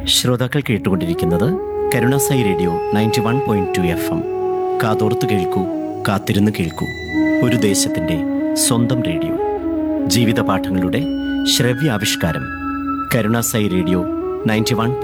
ശ്രോതാക്കൾ കേട്ടുകൊണ്ടിരിക്കുന്നത് Karunasai radio 91.2 FM. കാതോർത്ത് കേൾക്കൂ, കാത്തിരുന്ന് കേൾക്കൂ. ഒരു ദേശത്തിൻ്റെ സ്വന്തം റേഡിയോ. ജീവിത പാഠങ്ങളുടെ ശ്രവ്യാവിഷ്കാരം. കരുണാസായി റേഡിയോ 91.